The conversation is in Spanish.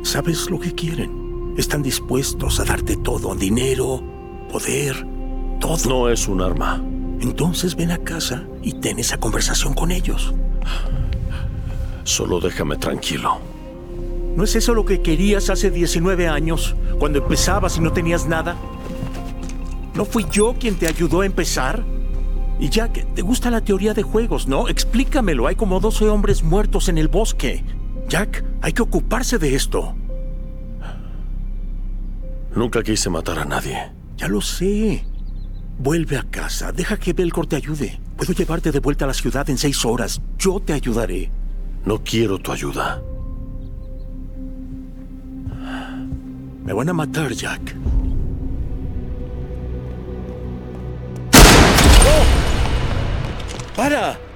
¿Sabes lo que quieren? Están dispuestos a darte todo, dinero, poder, todo. No es un arma. Entonces ven a casa y ten esa conversación con ellos. Solo déjame tranquilo. ¿No es eso lo que querías hace 19 años, cuando empezabas y no tenías nada? ¿No fui yo quien te ayudó a empezar? Y Jack, ¿te gusta la teoría de juegos, no? Explícamelo. Hay como 12 hombres muertos en el bosque. Jack, hay que ocuparse de esto. Nunca quise matar a nadie. Ya lo sé. Vuelve a casa. Deja que Belcor te ayude. Puedo llevarte de vuelta a la ciudad en 6 horas. Yo te ayudaré. No quiero tu ayuda. Me van a matar, Jack. ¡Oh! ¡Para!